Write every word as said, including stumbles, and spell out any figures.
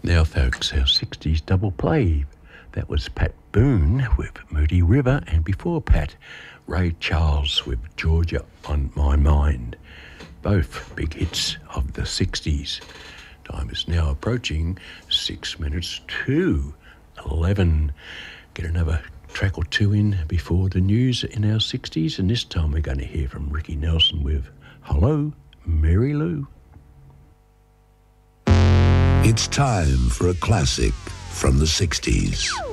Now, folks, our sixties double play. That was Pat Boone with Moody River, and before Pat, Ray Charles with Georgia on My Mind. Both big hits of the sixties. Time is now approaching six minutes to eleven. Get another track or two in before the news in our sixties, and this time we're going to hear from Ricky Nelson with Hello, Mary Lou. It's time for a classic from the sixties.